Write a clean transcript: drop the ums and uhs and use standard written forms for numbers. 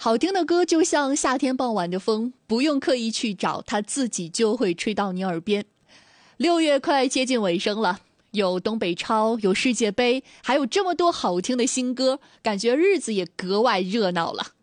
好听的歌就像夏天傍晚的风，不用刻意去找，它自己就会吹到你耳边。6月快接近尾声了，有东北超，有世界杯，还有这么多好听的新歌，感觉日子也格外热闹了。